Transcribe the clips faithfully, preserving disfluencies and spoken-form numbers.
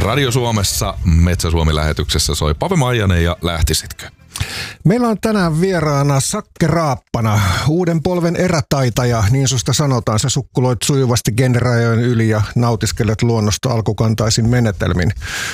Radio Suomessa Metsä Suomi-lähetyksessä soi Pave Maijanen ja lähtisitkö? Meillä on tänään vieraana Sakke Raappana, uuden polven erätaitaja, niin susta sanotaan. Sä sukkuloit sujuvasti generajojen yli ja nautiskelet luonnosta alkukantaisin menetelmin.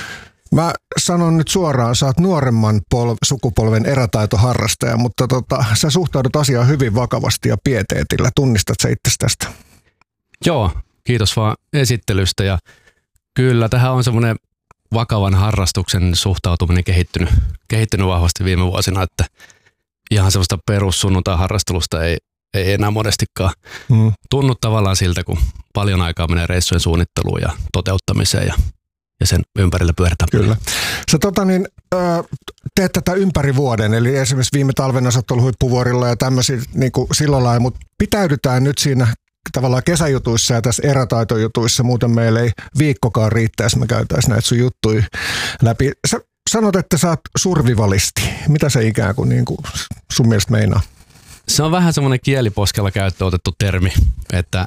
Mä sanon nyt suoraan, sä oot nuoremman pol- sukupolven erätaitoharrastaja, mutta tota, sä suhtaudut asiaan hyvin vakavasti ja pieteetillä. Tunnistat sä itse tästä? Joo, kiitos vaan esittelystä. Ja kyllä, tähän on semmoinen vakavan harrastuksen suhtautuminen kehittynyt, kehittynyt vahvasti viime vuosina, että ihan semmoista perussunnuntai-harrastelusta ei, ei enää monestikaan mm. tunnu tavallaan siltä, kun paljon aikaa menee reissujen suunnitteluun ja toteuttamiseen ja, ja sen ympärillä pyöritään. Kyllä. Sä tota niin, teet tätä ympäri vuoden, eli esimerkiksi viime talvena sä oot ollut Huippuvuorilla ja tämmöisiä niin kuin sillä lailla, mutta pitäydytään nyt siinä tavallaan kesäjutuissa ja tässä erätaitojutuissa, muuten meillä ei viikkokaan riittäisi, me käytäisiin näitä sun juttuja läpi. Sä sanot, että sä oot survivalisti. Mitä se ikään kuin, niin kuin sun mielestä meinaa? Se on vähän semmoinen kieliposkella käyttöön otettu termi, että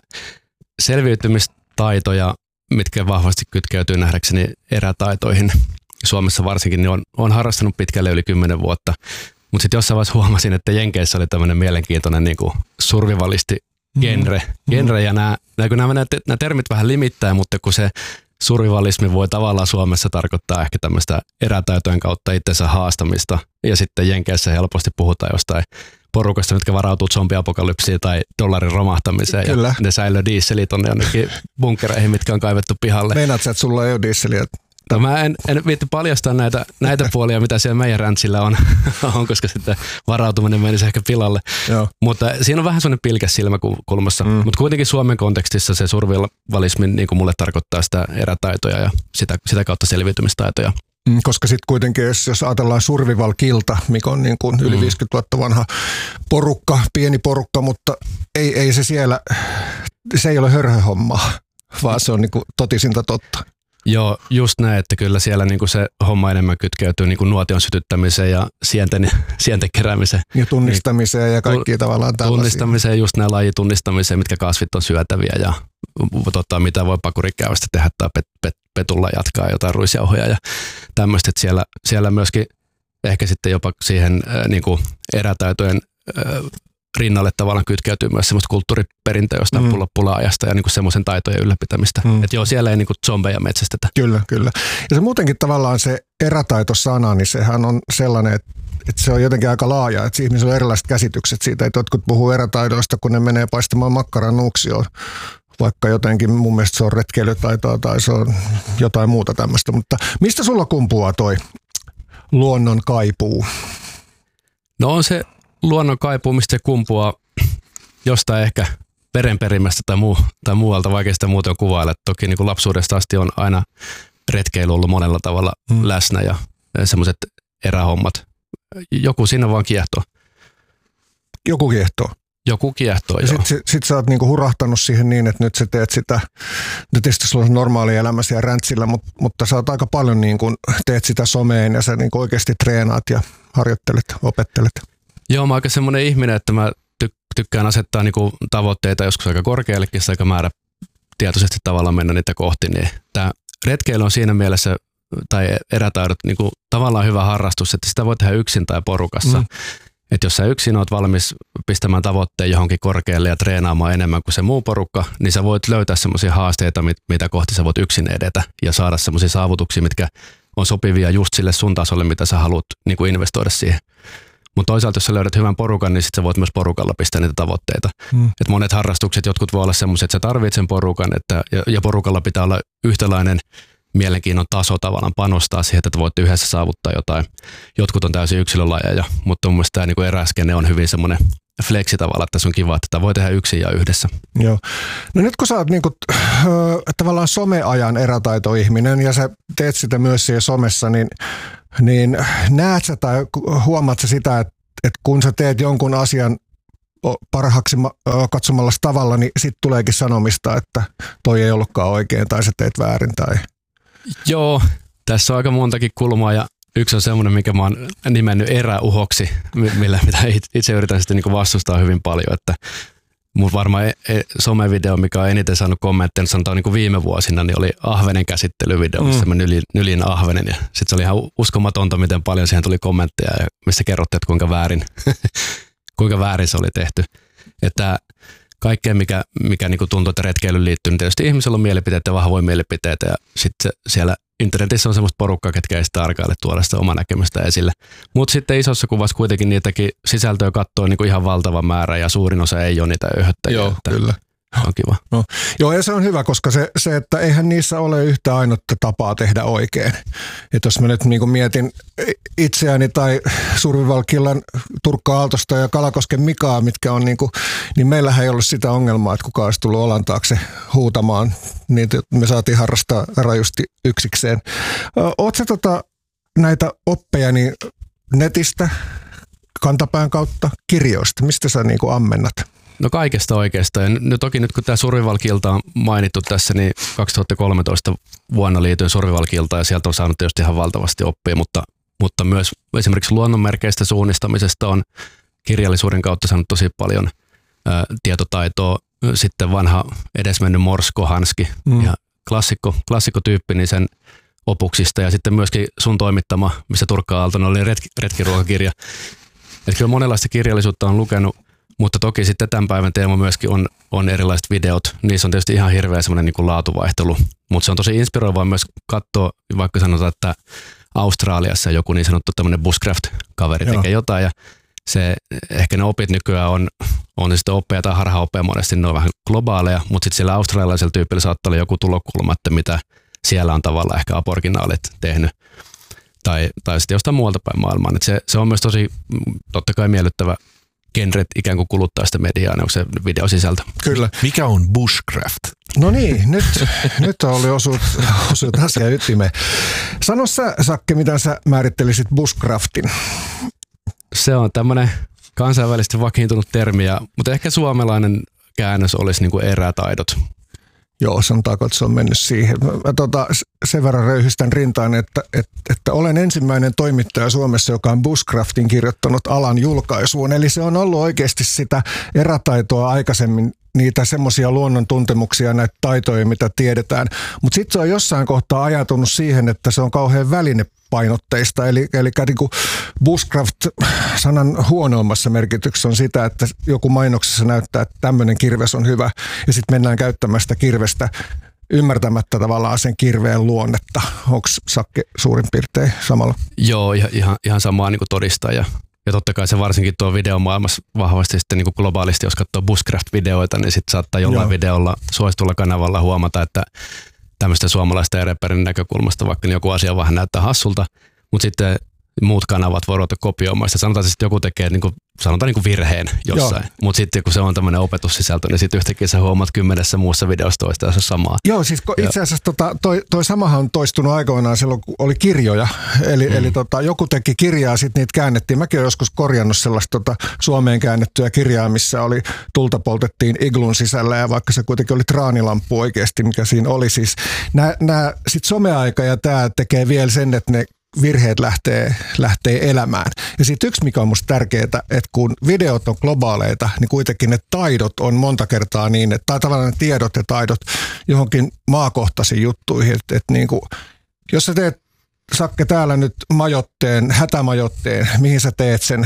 selviytymistaitoja, mitkä vahvasti kytkeytyy nähdäkseni erätaitoihin, Suomessa varsinkin, niin on, on harrastanut pitkälle yli kymmenen vuotta. Mutta sitten jossain vaiheessa huomasin, että Jenkeissä oli tämmöinen mielenkiintoinen niin kuin survivalisti genre, mm. genre ja nämä, nämä, nämä termit vähän limittää, mutta kun se survivalismi voi tavallaan Suomessa tarkoittaa ehkä tämmöistä erätaitojen kautta itsensä haastamista ja sitten Jenkeissä helposti puhutaan jostain porukasta, mitkä varautuu zombiapokalypsiin tai dollarin romahtamiseen. Kyllä. Ja ne säilöö dieseliä tonne jonnekin bunkkereihin, mitkä on kaivettu pihalle. Meinaat sä, että sulla ei ole dieseliä? No mä en, en viitti paljastaa näitä, näitä puolia, mitä siellä meidän rantsilla on, on koska sitten varautuminen menisi ehkä pilalle. Joo. Mutta siinä on vähän sellainen pilkäs silmäkulmassa. Mm. Mutta kuitenkin Suomen kontekstissa se survivalismi niin kuin mulle tarkoittaa sitä erätaitoja ja sitä, sitä kautta selviytymistaitoja. Mm, koska sitten kuitenkin, jos, jos ajatellaan Survival-kilta, mikä on niin kuin yli mm. viisikymmentä vuotta vanha porukka, pieni porukka, mutta ei, ei se siellä, se ei ole hörhöhommaa, vaan se on niin kuin totisinta totta. Joo, just näin, että kyllä siellä niinku se homma enemmän kytkeytyy niinku nuotion sytyttämiseen ja sienten, sienten keräämiseen. Ja tunnistamiseen niin, ja kaikki tavallaan tällaisia. Tunnistamiseen, just nämä lajitunnistamiseen, mitkä kasvit on syötäviä ja tota, mitä voi pakurikäyvästä tehdä tai pet, pet, petulla jatkaa jotain ruisjauhoja ja tämmöistä. Siellä, siellä myöskin ehkä sitten jopa siihen äh, niinku erätaitojen äh, rinnalle tavallaan kytkeytyy myös semmoista kulttuuriperintöä jostain mm. pula-ajasta ja niinku semmoisen taitojen ylläpitämistä. Mm. Että joo, siellä ei niinku zombeja metsästetä. Kyllä, kyllä. Ja se muutenkin tavallaan se erätaitosana, niin sehän on sellainen, että, että se on jotenkin aika laaja, että ihmisillä on erilaiset käsitykset siitä, että jotkut puhuu erätaidoista, kun ne menee paistamaan makkaran nuuksioon. Vaikka jotenkin mun mielestä se on retkeilytaitoa tai se on jotain muuta tämmöistä. Mutta mistä sulla kumpuaa toi luonnon kaipuu? No on se luonnon kaipuu, mistä se kumpuaa jostain ehkä verenperimästä tai, muu, tai muualta, vaikea sitä muuten kuvailla. Toki niin kuin lapsuudesta asti on aina retkeily ollut monella tavalla hmm. läsnä ja semmoiset erähommat. Joku siinä vaan kiehtoo. Joku kiehtoo? Joku kiehtoo, ja sitten sit, sit sä oot niinku hurahtanut siihen niin, että nyt sä teet sitä, nyt tietysti sulla on normaali elämä siellä räntsillä, mutta, mutta sä oot aika paljon niinku, teet sitä someen ja sä niinku oikeasti treenaat ja harjoittelet, opettelet. Joo, mä oon aika semmoinen ihminen, että mä ty- tykkään asettaa niinku tavoitteita joskus aika korkeallekin, aika määrä tietoisesti tavallaan mennä niitä kohti. Niin tää retkeily on siinä mielessä, tai erätaidot, niinku tavallaan hyvä harrastus, että sitä voi tehdä yksin tai porukassa. Mm. Että jos sä yksin oot valmis pistämään tavoitteen johonkin korkealle ja treenaamaan enemmän kuin se muu porukka, niin sä voit löytää semmoisia haasteita, mit- mitä kohti sä voit yksin edetä ja saada semmoisia saavutuksia, mitkä on sopivia just sille sun tasolle, mitä sä haluat niinku investoida siihen. Mutta toisaalta, jos sä löydät hyvän porukan, niin sit sä voit myös porukalla pistää niitä tavoitteita. Mm. Et monet harrastukset, jotkut voi olla semmoiset, että sä tarvitset sen porukan, että, ja, ja porukalla pitää olla yhtäläinen mielenkiinnon taso tavallaan panostaa siihen, että voit yhdessä saavuttaa jotain. Jotkut on täysin yksilölajeja, mutta mun mielestä tämä niinku eräskenne on hyvin semmoinen fleksi tavalla, että se on kiva, että voi tehdä yksin ja yhdessä. Joo. No nyt kun sä oot niinku, äh, tavallaan someajan erätaitoihminen ja sä teet sitä myös siellä somessa, niin, niin näet sä tai huomaat sä sitä, että, että kun sä teet jonkun asian parhaaksi katsomalla tavalla, niin sit tuleekin sanomista, että toi ei ollutkaan oikein tai sä teet väärin tai... Joo, tässä on aika montakin kulmaa ja yksi on semmoinen, mikä mä oon nimennyt eräuhoksi, millä mitä itse yritän sitten niin vastustaa hyvin paljon, että Mun varmaan e- e- somevideo, mikä on eniten saanut kommentteja, sanotaan niin kuin viime vuosina, niin oli ahvenen käsittelyvideo, missä mm. mä nylin, nylin ahvenen. Ja sit se oli ihan uskomatonta, miten paljon siihen tuli kommentteja, ja missä kerrottiin, että kuinka väärin, kuinka väärin se oli tehty. Että kaikkea, mikä, mikä niin kuin tuntuu, että retkeilyyn liittyy, niin tietysti ihmisellä on mielipiteitä ja vahvoja mielipiteitä, ja sitten siellä internetissä on semmoista porukkaa, ketkä ei sitä arkaille tuoda sitä omaa näkemystä esille. Mutta sitten isossa kuvassa kuitenkin niitäkin sisältöä katsoo niin kuin ihan valtava määrä, ja suurin osa ei ole niitä öhöttäjiä. Joo, kyllä. On kiva. No, joo, ja se on hyvä, koska se, se, että eihän niissä ole yhtä ainutta tapaa tehdä oikein. Että jos mä nyt niin kuin mietin itseäni tai Survival Killan Turkka Aaltosta ja Kalakosken Mikaa, mitkä on niin kuin, niin meillähän ei ollut sitä ongelmaa, että kukaan olisi tullut olan taakse huutamaan. Niin me saatiin harrastaa rajusti yksikseen. Ootko sä tota, näitä oppeja niin netistä, kantapään kautta, kirjoista? Mistä sä niin kuin ammennat? No kaikesta oikeastaan. Ja nyt, toki nyt kun tämä Survival Kilta on mainittu tässä, niin kaksituhattakolmetoista vuonna liityin Survival Kiltaan ja sieltä on saanut tietysti ihan valtavasti oppia, mutta, mutta myös esimerkiksi luonnonmerkeistä suunnistamisesta on kirjallisuuden kautta saanut tosi paljon ä, tietotaitoa. Sitten vanha edesmennyt Morsko Hanski mm. ja klassikko, klassikkotyyppi niin sen opuksista ja sitten myöskin sun toimittama, missä Turkka Aaltonen oli retki, retkiruokakirja. Että kyllä monenlaista kirjallisuutta on lukenut. Mutta toki sitten tämän päivän teema myöskin on, on erilaiset videot. Niissä on tietysti ihan hirveä semmoinen niin kuin laatuvaihtelu. Mutta se on tosi inspiroivaa myös katsoa, vaikka sanotaan, että Australiassa joku niin sanottu tämmöinen bushcraft-kaveri tekee jotain. Ja se, ehkä ne opit nykyään on, on sitten oppeja tai harhaoppeja monesti, ne on vähän globaaleja. Mutta sitten siellä australialaisella tyypillä saattaa olla joku tulokulma, että mitä siellä on tavallaan ehkä aborginaalit tehnyt. Tai, tai sitten jostain muualta päin maailmaan. Se, se on myös tosi totta kai miellyttävä genret ikään kuin kuluttaa sitä mediaa, onko se videosisältö. Kyllä. Mikä on bushcraft? No niin, nyt, nyt oli osuut, osuut asia ytimeen. Sano sä, Sakke, mitä sä määrittelisit bushcraftin? Se on tämmöinen kansainvälisesti vakiintunut termi, mutta ehkä suomalainen käännös olisi niin kuin erätaidot. Joo, sanotaanko, että se on mennyt siihen. Mä tota, sen verran röyhistän rintaan, että, että, että olen ensimmäinen toimittaja Suomessa, joka on bushcraftin kirjoittanut alan julkaisuun. Eli se on ollut oikeasti sitä erätaitoa aikaisemmin, niitä semmoisia luonnon tuntemuksia, näitä taitoja, mitä tiedetään. Mutta sitten se on jossain kohtaa ajatunut siihen, että se on kauhean välinepainotteista. Eli, eli niin kuin bushcraft-sanan huonoimmassa merkityksessä on sitä, että joku mainoksessa näyttää, että tämmöinen kirves on hyvä. Ja sitten mennään käyttämään sitä kirvestä ymmärtämättä tavallaan sen kirveen luonnetta. Onko Sakke suurin piirtein samalla? Joo, ihan, ihan, ihan samaa niin kuin todistaa. Ja, ja totta kai se varsinkin tuo videomaailmassa vahvasti sitten niin kuin globaalisti, jos katsoo bushcraft-videoita, niin sitten saattaa jollain Joo. videolla suositulla kanavalla huomata, että tämmöistä suomalaista ja reperin näkökulmasta, vaikka niin joku asia vähän näyttää hassulta, mutta sitten muut kanavat voi ruveta kopioimaan sitä. Sanotaan, että joku tekee niin kuin, sanotaan niin kuin virheen jossain, mutta sitten kun se on tämmöinen opetussisältö, niin sitten yhtäkkiä sä huomaat kymmenessä muussa videossa toista samaa. Joo, siis itse asiassa tota, toi, toi samahan on toistunut aikoinaan silloin, kun oli kirjoja. Eli, mm. eli tota, joku teki kirjaa, sitten niitä käännettiin. Mäkin olen joskus korjannut sellaista tota, Suomeen käännettyä kirjaa, missä oli tulta poltettiin iglun sisällä, ja vaikka se kuitenkin oli traanilamppu oikeasti, mikä siinä oli. Siis nämä sitten someaika ja tämä tekee vielä sen, että ne virheet lähtee, lähtee elämään. Ja sitten yksi, mikä on musta tärkeää, että kun videot on globaaleita, niin kuitenkin ne taidot on monta kertaa niin, että tai tavallaan ne tiedot ja taidot johonkin maakohtaisiin juttuihin. Että et niin kuin, jos sä teet, Sakke, täällä nyt majotteen, hätämajotteen, mihin sä teet sen?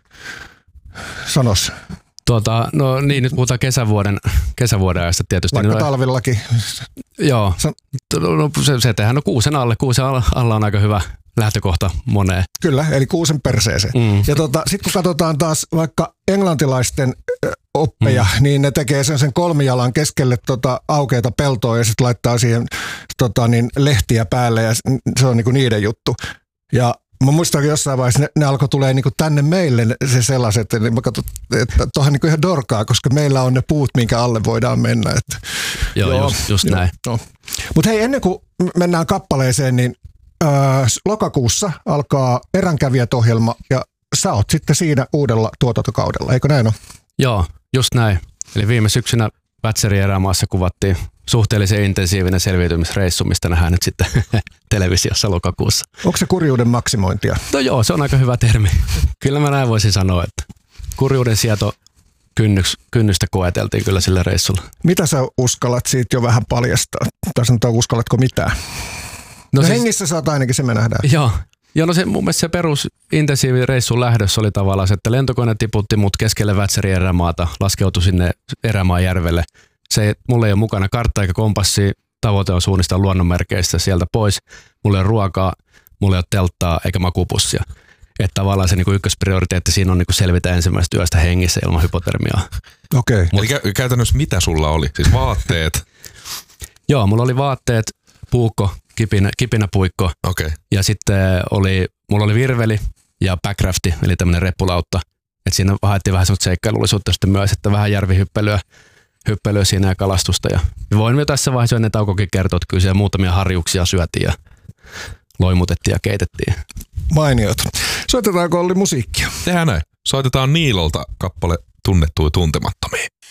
Sanos. Tuota, no niin, nyt puhutaan kesävuoden, kesävuoden ajasta tietysti. Vaikka no, talvillakin. Joo, San... no, se, se tehdään, no kuusen alle, kuusen alla on aika hyvä lähtökohta moneen. Kyllä, eli kuusen perseeseen. Mm. Ja tota, sitten kun katsotaan taas vaikka englantilaisten oppeja, mm. niin ne tekee sen, sen kolmijalan keskelle tota aukeita peltoa ja sitten laittaa siihen tota, niin lehtiä päälle ja se on niinku niiden juttu. Ja mä muistan jossain vaiheessa, ne, ne alkoi tulee niinku tänne meille se sellaiset, niin mä katson, että tuohan niinku ihan dorkaa, koska meillä on ne puut, minkä alle voidaan mennä. Että, joo, joo, just, just joo, näin. No. Mutta hei, ennen kuin mennään kappaleeseen, niin äh, lokakuussa alkaa Eränkävijät-ohjelma ja sä oot sitten siinä uudella tuotantokaudella, eikö näin ole? Joo, just näin. Eli viime syksynä Pätserin erämaassa kuvattiin suhteellisen intensiivinen selviytymisreissu, mistä nähdään nyt sitten televisiossa lokakuussa. Onko se kurjuuden maksimointia? No joo, se on aika hyvä termi. Kyllä mä näin voisin sanoa, että kurjuuden sieto kynnyks, kynnystä koeteltiin kyllä sillä reissulla. Mitä sä uskallat siitä jo vähän paljastaa? Tai sanotaan, uskallatko mitään? No, no siis, hengissä saat ainakin, se me nähdään. Joo. Joo, no se mun mielestä se perus intensiivi reissun lähdössä oli tavallaan se, että lentokone tiputti mut keskelle Vätsärin erämaata, laskeutui sinne erämaan järvelle. Se, mulla ei ole mukana kartta eikä kompassi, tavoite on suunnistaa luonnonmerkeistä sieltä pois. Mulla ei ole ruokaa, mulla ei ole telttaa eikä makupussia. Että tavallaan se niinku ykkösprioriteetti siinä on niinku selvitä ensimmäisestä yöstä hengissä ilman hypotermiaa. Okei. Okay. Eli kä- käytännössä mitä sulla oli? Siis vaatteet? Joo, mulla oli vaatteet, puukko, kipinä, kipinäpuikko. Okay. Ja sitten oli, mulla oli virveli ja backrafti, eli tämmöinen reppulautta. Et siinä haettiin vähän semmoista seikkailullisuutta sitten myös, että vähän järvihyppelyä hyppelyä siinä ja kalastusta. Ja voin jo tässä vaiheessa ennen taukokin kertoa, että kyllä siellä muutamia harjuksia syötiin ja loimutettiin ja keitettiin. Mainiot. Soitetaanko Olli musiikkia? Tehdään näin. Soitetaan Niilolta kappale Tunnettuja tuntemattomia.